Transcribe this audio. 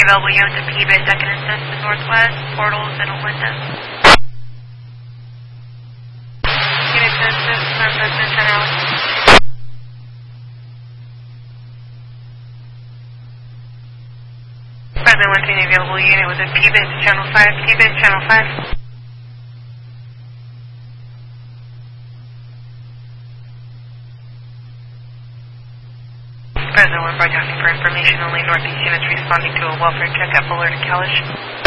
available unit to P-Bay 2nd and 10th to Northwest, portals and Olinda. Unit 10, Northwest and 10 hours. Present 110 available unit with a P-Bay to channel 5, P-Bay channel 5. Present 1 broadcasting for information only. Northeast units responding to a welfare check at Bullard and Kalish.